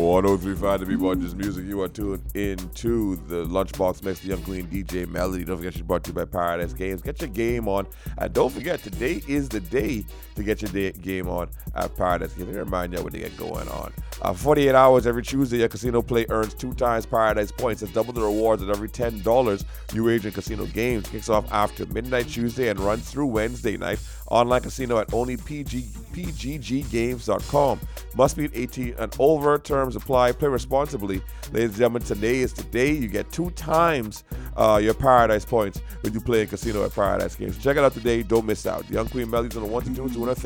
1035 to be more just music. You are tuned into the Lunchbox Mix, the Young Queen DJ Melody. Don't forget she's brought to you by Paradise Games. Get your game on. And don't forget, today is the day to get your game on at Paradise Games. Let me remind you what they get going on. 48 hours every Tuesday, your casino play earns 2 times Paradise points. That's double the rewards at every $10 you wager in casino games. Kicks off after midnight Tuesday and runs through Wednesday night. Online casino at only pgggames.com. Must be 18 and over. Terms apply. Play responsibly. Ladies and gentlemen, today is the day you get 2 times your Paradise points when you play in casino at Paradise Games. Check it out today. Don't miss out. The Young Queen Melody's on the 1 to 2 to 1